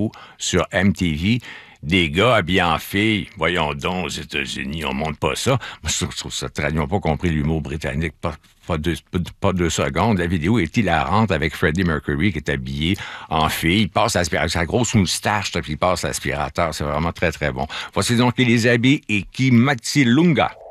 vidéo sur MTV. Des gars habillés en filles, voyons donc, aux États-Unis, on montre pas ça. Moi, je trouve ça très... Ils n'ont pas compris l'humour britannique, pas deux secondes. La vidéo est hilarante avec Freddie Mercury qui est habillé en fille. Il passe l'aspirateur, sa grosse moustache, puis il passe l'aspirateur. C'est vraiment très, très bon. Voici donc Elizabeth et Kimatilunga.